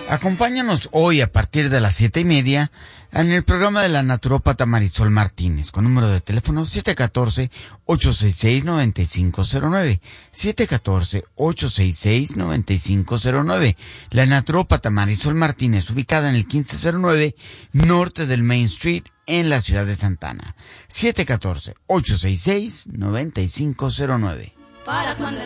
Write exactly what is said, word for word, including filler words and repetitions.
Acompáñanos hoy a partir de las siete y media en el programa de la naturópata Marisol Martínez, con número de teléfono siete uno cuatro, ocho seis seis, nueve cinco cero nueve, siete uno cuatro, ocho seis seis, nueve cinco cero nueve. La naturópata Marisol Martínez, ubicada en el quince cero nueve norte del Main Street, en la ciudad de Santa Ana. siete uno cuatro, ocho seis seis, nueve cinco cero nueve. Para cuando